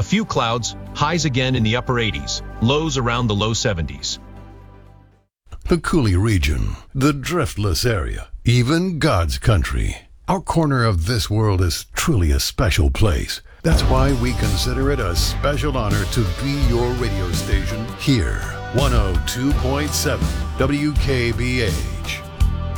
few clouds, highs again in the upper 80s, lows around the low 70s. The Coulee region, the driftless area, even God's country. Our corner of this world is truly a special place. That's why we consider it a special honor to be your radio station here. 102.7 WKBH.